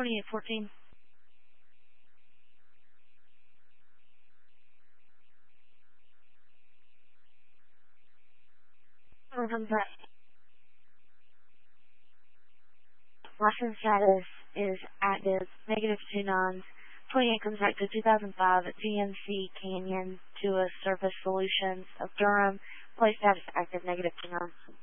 2814. Remember, license status is active, negative 2 nines. 28 comes back to 2005 at GNC Canyon to a Service Solutions of Durham. Play status active, negative 2 nines.